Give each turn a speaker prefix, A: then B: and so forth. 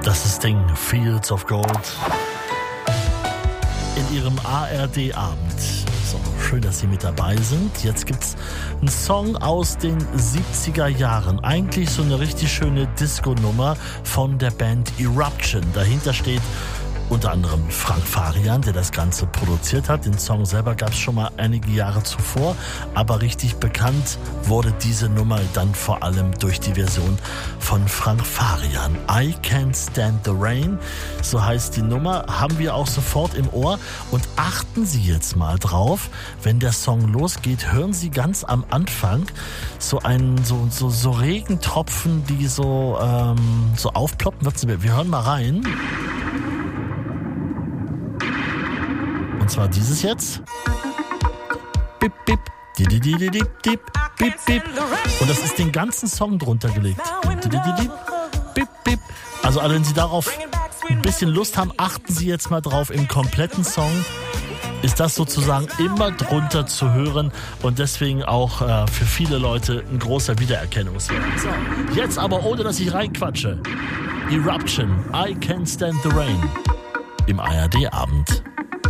A: Das ist Ding Fields of Gold in ihrem ARD-Abend. So, schön, dass Sie mit dabei sind. Jetzt gibt's einen Song aus den 70er Jahren. Eigentlich so eine richtig schöne Disco-Nummer von der Band Eruption. Dahinter steht unter anderem Frank Farian, der das Ganze produziert hat. Den Song selber gab es schon mal einige Jahre zuvor, aber richtig bekannt wurde diese Nummer dann vor allem durch die Version von Frank Farian. I Can't Stand the Rain, so heißt die Nummer, haben wir auch sofort im Ohr. Und achten Sie jetzt mal drauf, wenn der Song losgeht, hören Sie ganz am Anfang so Regentropfen, die so aufploppen. Wir hören mal rein. Und zwar dieses jetzt. Bip, bip, di, di, di, di, di, dip, bip, bip. Und das ist den ganzen Song drunter gelegt. Di, di, di, di, bip, bip. Also wenn Sie darauf ein bisschen Lust haben, achten Sie jetzt mal drauf. Im kompletten Song ist das sozusagen immer drunter zu hören und deswegen auch für viele Leute ein großer Wiedererkennungswert. So, jetzt aber ohne, dass ich reinquatsche. Eruption, I Can't Stand the Rain im ARD-Abend.